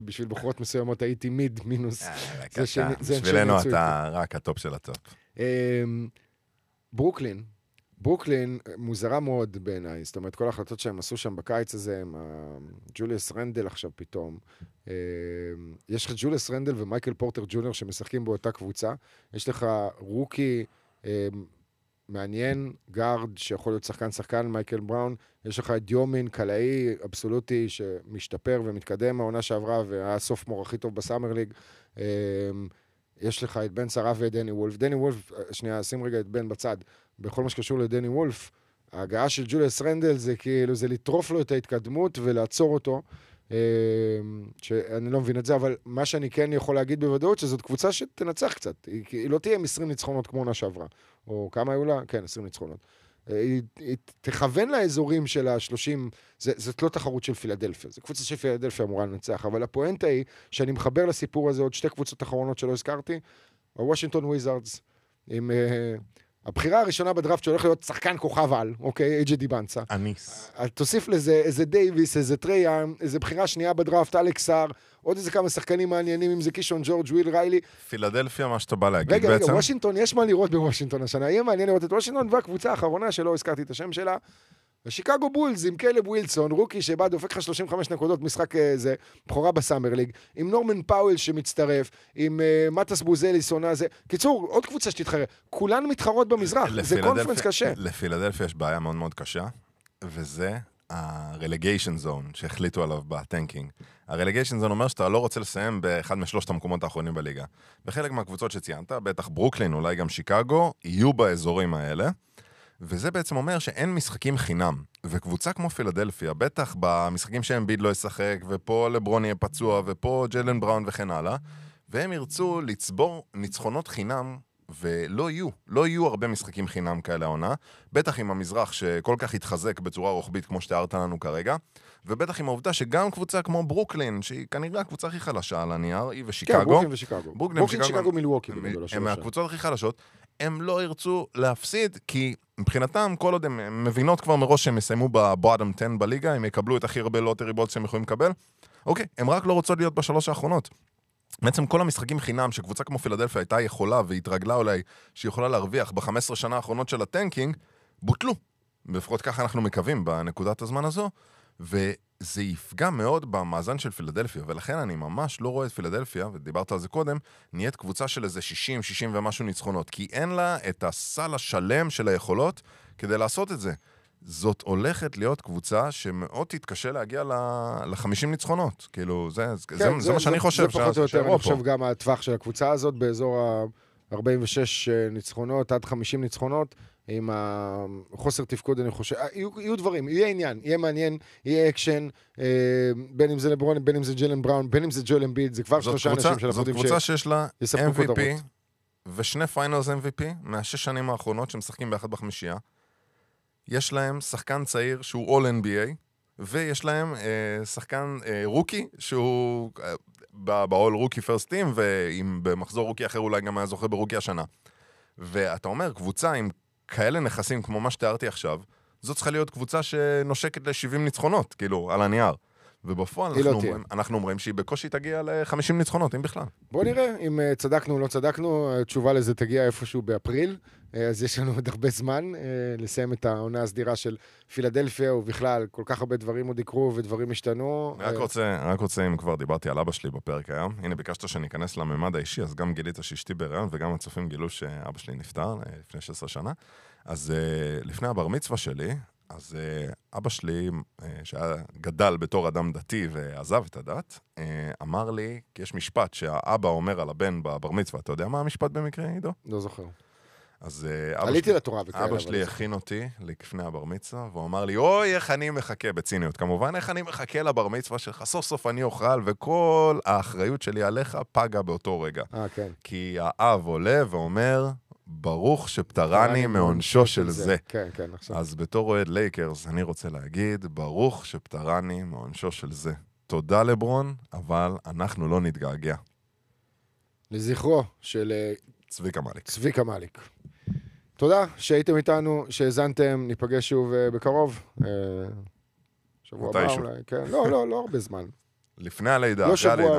בשביל בחורות מסוימות הייתי מיד מינוס. בשבילנו אתה רק הטופ של הטופ. ברוקלין מוזרה מאוד בעיניי, זאת אומרת, כל ההחלטות שהם עשו שם בקיץ הזה, עם ג'וליוס רנדל עכשיו פתאום, יש לך ג'וליוס רנדל ומייקל פורטר ג'וניור שמשחקים באותה קבוצה, יש לך רוקי מעניין, גארד שיכול להיות שחקן מייקל בראון, יש לך את דיומין, קלעי, אבסולוטי, שמשתפר ומתקדם מהעונה שעברה, והיה סופמור הכי טוב בסאמר ליג, יש לך את בן שרף ואת דני וולף. דני וולף, שנייה, שים רגע את בן בצד. בכל מה שקשור לדני וולף, ההגעה של ג'וליוס רנדל זה כאילו, זה לטרוף לו את ההתקדמות ולעצור אותו, שאני לא מבין את זה, אבל מה שאני כן יכול להגיד בוודאות, שזאת קבוצה שתנצח קצת. היא לא תהיה עם 20 ניצחונות כמו עונה שעברה. או כמה היו לה? כן, 20 ניצחונות. היא תכוון לאזורים של ה-30, זאת לא תחרות של פילדלפיה, זו קבוצה של פילדלפיה אמורה לנצח, אבל הפואנטה היא שאני מחבר לסיפור הזה עוד שתי קבוצות אחרונות שלא הזכרתי, הוושינגטון וויזארדס, עם הבחירה הראשונה בדראפט שהולך להיות שחקן כוכב על, אוקיי, אייג'י דיבנצה. אניס. תוסיף לזה איזה דייביס, איזה טרייאם, איזה בחירה שנייה בדראפט, אלכסר, עוד איזה כמה שחקנים מעניינים, אם זה קישון ג'ורג' וויל ריילי. פילדלפיה, מה שאתה בא להגיד רגע, בעצם. רגע, וושינגטון, יש מה לראות בוושינגטון השנה. יהיה מעניין לראות את וושינגטון, והקבוצה האחרונה שלא הזכרתי את השם שלה, ושיקגו בולס עם קלב ווילסון, רוקי שבא דופק לך 35 נקודות, משחק זה, בחורה בסאמר ליג, עם נורמן פאוול שמצטרף, עם מטס בוזליס עונה זה. קיצור, עוד קבוצה שתתחרה. כולן מתחרות במזרח, זה קונפרנס קשה. לפילדלפיה יש בעיה מאוד מאוד קשה, וזה הרלגיישן זון שהחליטו עליו בטנקינג. הרלגיישן זון אומר שאתה לא רוצה לסיים באחד משלושת המקומות האחרונים בליגה. וחלק מהקבוצות שציינת, בטח ברוקלין, אולי גם שיקגו, יהיו באזורים האלה. וזה בעצם אומר שאין משחקים חינם, וקבוצה כמו פילדלפיה, בטח במשחקים שהם ביד לא ישחק, ופה לברון יהיה פצוע, ופה ג'לן בראון וכן הלאה, והם ירצו לצבור ניצחונות חינם, ולא יהיו הרבה משחקים חינם כאלה העונה, בטח עם המזרח שכל כך התחזק בצורה רוחבית כמו שתיארת לנו כרגע, ובטח עם העובדה שגם קבוצה כמו ברוקלין, שהיא כנראה הקבוצה הכי חלשה על הנייר, היא ושיקגו. כן, ברוקלין ושיקגו. ברוקלין, שיקגו, מילווקי. הם מהקבוצות הכי חלשות, הם לא ירצו להפסיד, כי מבחינתם, כל עוד הם מבינות כבר מראש שהם יסיימו בבוטום 10 בליגה, הם יקבלו את הכי הרבה לוטרי בולט שהם יכולים לקבל, אוקיי, הם רק לא רוצות להיות בשלוש האחרונות. בעצם כל המשחקים חינם שקבוצה כמו פילדלפיה הייתה יכולה והתרגלה אולי שהיא יכולה להרוויח ב-15 שנה האחרונות של הטנקינג, בוטלו. לפחות ככה אנחנו מקווים בנקודת הזמן הזו, וזה יפגע מאוד במאזן של פילדלפיה, ולכן אני ממש לא רואה את פילדלפיה, ודיברת על זה קודם, נהיית קבוצה של איזה 60 ומשהו ניצחונות, כי אין לה את הסל השלם של היכולות כדי לעשות את זה. זאת הולכת להיות קבוצה שמאוד תתקשה להגיע ל-50 ניצחונות. כאילו, זה מה שאני חושב. זה פחות או יותר, אני חושב גם הטווח של הקבוצה הזאת, באזור ה-46 ניצחונות, עד 50 ניצחונות, עם החוסר תפקוד, אני חושב. יהיו דברים, יהיה עניין, יהיה מעניין, יהיה אקשן, בין אם זה לברון, בין אם זה ג'לן בראון, בין אם זה ג'ול אמביד, זה כבר שלושה אנשים שאנחנו יודעים זאת קבוצה שיש לה MVP ושני פיינלס MVP מהשש שנים האחרונות שמשחקים באחד בחמישייה. יש להם שחקן צעיר שהוא All-NBA, ויש להם שחקן רוקי, שהוא ב-All Rookie First Team, ואם במחזור רוקי אחר אולי גם היה זוכה ברוקי השנה. ואתה אומר, קבוצה עם כאלה נכסים כמו מה שתיארתי עכשיו, זאת צריכה להיות קבוצה שנושקת ל-70 ניצחונות, כאילו, על הנייר. ובפועל אנחנו אומרים שהיא בקושי תגיע ל-50 ניצחונות, אם בכלל. בוא נראה אם צדקנו או לא צדקנו, התשובה לזה תגיע איפשהו באפריל, אז יש לנו עוד הרבה זמן לסיים את העונה הסדירה של פילדלפיה, ובכלל כל כך הרבה דברים עוד יקרו ודברים השתנו. רק רוצה, אם כבר דיברתי על אבא שלי בפרק היום, הנה ביקשת שאני אכנס לממד האישי, אז גם גילית שאשתי בהיריון, וגם הצופים גילו שאבא שלי נפטר לפני 16 שנה, אז לפני הבר מצווה שלי, אז אבא שלי, שגדל בתור אדם דתי ועזב את הדת, אמר לי, כי יש משפט שהאבא אומר על הבן בבר מצווה, אתה יודע מה המשפט במקרה, עידו? לא זוכר. אז עליתי לתורה וכאלה. אבא שלי הכין אותי לפני הבר מצווה, והוא אמר לי, אוי, איך אני מחכה, בציניות כמובן, איך אני מחכה לבר מצווה שלך, סוף סוף אני אוכל, וכל האחריות שלי עליך פגה באותו רגע. כן. כי האב עולה ואומר, ברוך שפטרני מעונשו של זה. כן, כן, עכשיו. אז בתור אוהד לייקרס, אני רוצה להגיד, ברוך שפטרני מעונשו של זה. תודה לברון, אבל אנחנו לא נתגעגע. לזכרו של צביקה מליק. תודה שהייתם איתנו, שהזנתם, ניפגש שוב בקרוב. שבוע הבא אולי, כן. לא הרבה זמן. לפני הלידה, לא שבוע